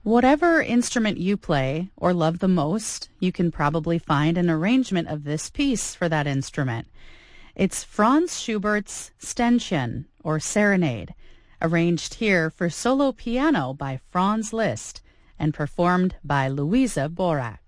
Whatever instrument you play or love the most, you can probably find an arrangement of this piece for that instrument. It's Franz Schubert's Ständchen, or Serenade, arranged here for solo piano by Franz Liszt and performed by Louisa Borack.